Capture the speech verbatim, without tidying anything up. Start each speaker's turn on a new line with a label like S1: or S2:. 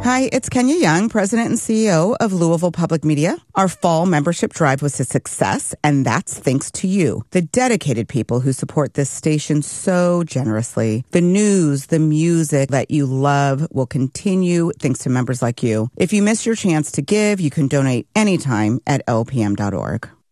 S1: Hi, it's Kenya Young, President and C E O of Louisville Public Media. Our fall membership drive was a success, and that's thanks to you, the dedicated people who support this station so generously. The news, the music that you love will continue thanks to members like you. If you miss your chance to give, you can donate anytime at L P M dot org.